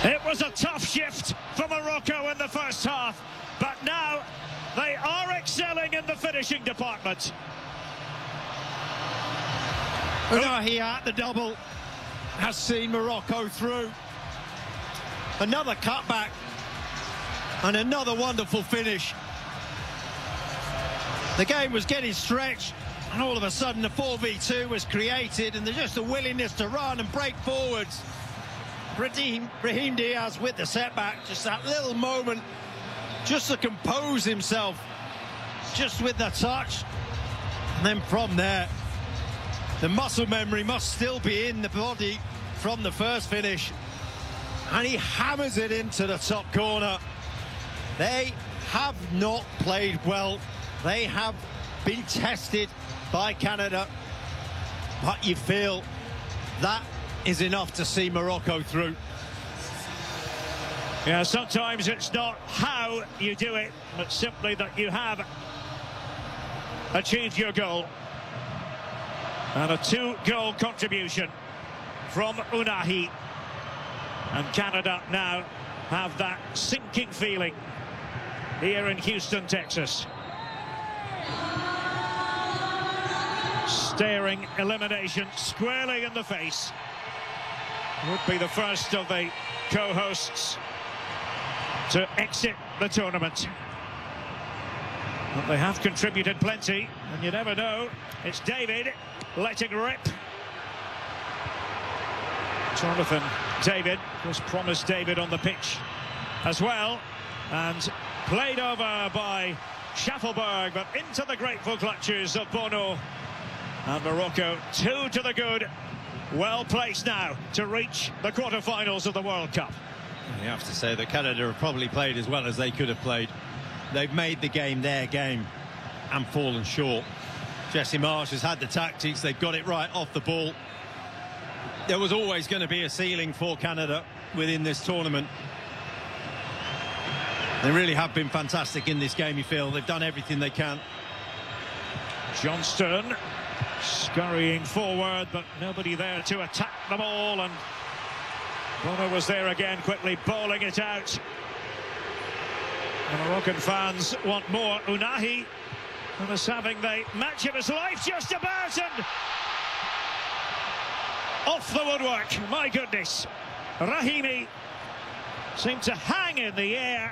It was a tough shift for Morocco in the first half, but now they are excelling in the finishing department. Ounahi at the double has seen Morocco through. Another cutback and another wonderful finish. The game was getting stretched, and all of a sudden the 4v2 was created, and there's just a willingness to run and break forwards. Brahim Diaz with the setback, just that little moment just to compose himself, just with the touch. And then from there, the muscle memory must still be in the body from the first finish, and he hammers it into the top corner. They have not played well. They have been tested by Canada, but you feel that is enough to see Morocco through. Yeah, sometimes it's not how you do it, but simply that you have achieved your goal. And a 2-goal contribution from Ounahi. And Canada now have that sinking feeling here in Houston, Texas. Staring elimination squarely in the face. Would be the first of the co-hosts to exit the tournament. But they have contributed plenty, and you never know. It's David letting rip. Jonathan David was promised David on the pitch as well, and played over by Schaffelberg, but into the grateful clutches of Bono. And Morocco 2 to the good. Well placed now to reach the quarter-finals of the World Cup. You have to say that Canada have probably played as well as they could have played. They've made the game their game and fallen short. Jesse Marsch has had the tactics, they've got it right off the ball. There was always going to be a ceiling for Canada within this tournament. They really have been fantastic in this game, you feel. They've done everything they can. Johnston scurrying forward, but nobody there to attack the ball, and Bono was there again, quickly bowling it out. The Moroccan fans want more. Ounahi is having the match of his life just about, and off the woodwork. My goodness, Rahimi seemed to hang in the air.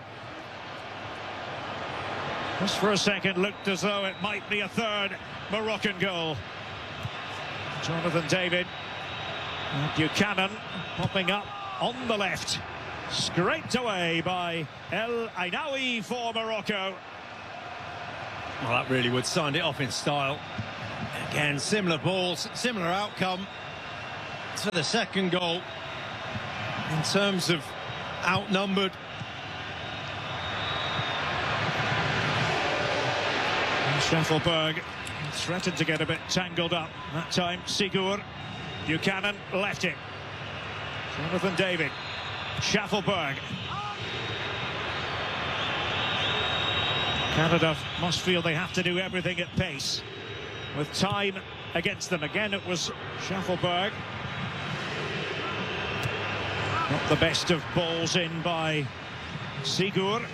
Just for a second looked as though it might be a third Moroccan goal. Jonathan David, Buchanan popping up on the left, scraped away by El Ainaoui for Morocco. Well, that really would sign it off in style. Again, similar balls, similar outcome to the second goal in terms of outnumbered. Schaffelberg threatened to get a bit tangled up. That time, Sigur. Buchanan left it. Jonathan David. Schaffelberg. Canada must feel they have to do everything at pace, with time against them. Again, it was Schaffelberg. Not the best of balls in by Sigur.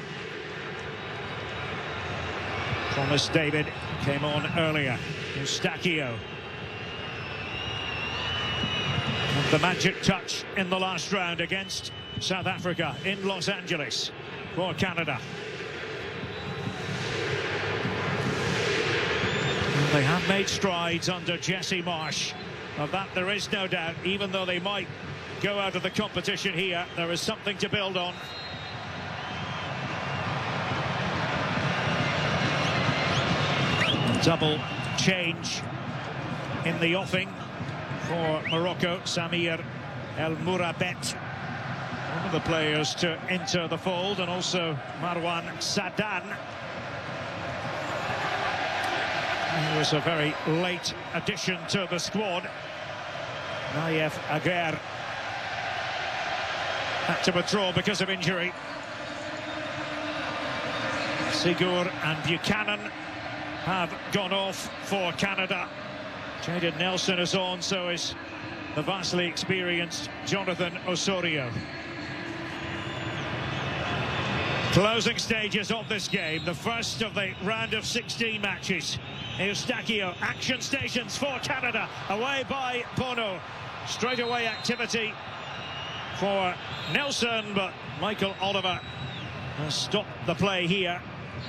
Thomas David came on earlier. Eustachio. And the magic touch in the last round against South Africa in Los Angeles for Canada. And they have made strides under Jesse Marsch. Of that there is no doubt. Even though they might go out of the competition here, there is something to build on. Double change in the offing for Morocco. Samir El Mourabet, one of the players to enter the fold, and also Marwan Sadan. He was a very late addition to the squad. Nayef Aguer had to withdraw because of injury. Sigur and Buchanan have gone off for Canada. Jadon Nelson is on, so is the vastly experienced Jonathan Osorio. Closing stages of this game, the first of the round of 16 matches. Eustachio, action stations for Canada, away by Bono. Straight away activity for Nelson, but Michael Oliver has stopped the play here.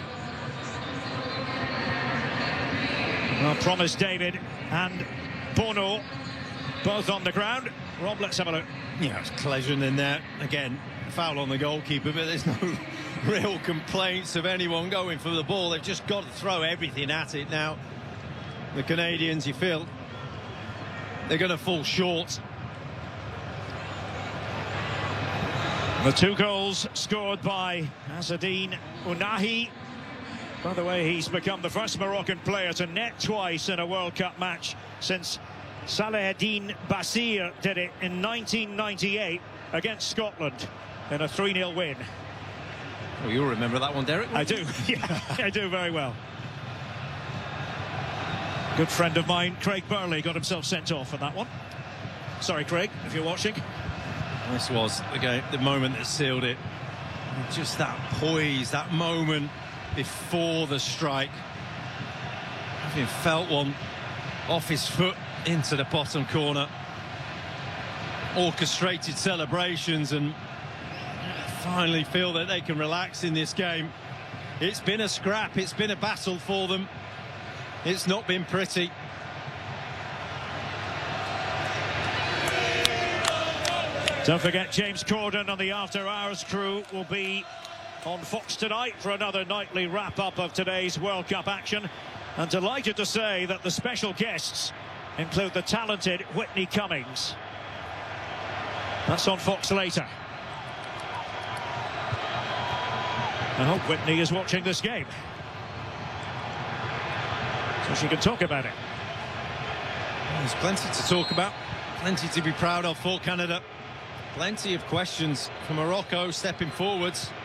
Well, Promise David and Bono both on the ground. Rob, let's have a look. Yeah, it's collision in there. Again, foul on the goalkeeper, but there's no real complaints of anyone going for the ball. They've just got to throw everything at it now. The Canadians, you feel, they're going to fall short. The 2 goals scored by Azzedine Ounahi. By the way, he's become the first Moroccan player to net twice in a World Cup match since Salaheddine Bassir did it in 1998 against Scotland in a 3-0 win. Well, you'll remember that one, Derek. I do, yeah, I do very well. Good friend of mine, Craig Burley, got himself sent off for that one. Sorry, Craig, if you're watching. This was the moment that sealed it. Just that poise, that moment before the strike. Having felt one off his foot into the bottom corner. Orchestrated celebrations, and finally feel that they can relax in this game. It's been a scrap, it's been a battle for them. It's not been pretty. Don't forget, James Corden on the After Hours crew will be on Fox tonight for another nightly wrap-up of today's World Cup action. And delighted to say that the special guests include the talented Whitney Cummings. That's on Fox later. I hope Whitney is watching this game, so she can talk about it. There's plenty to talk about, plenty to be proud of for Canada. Plenty of questions for Morocco stepping forwards.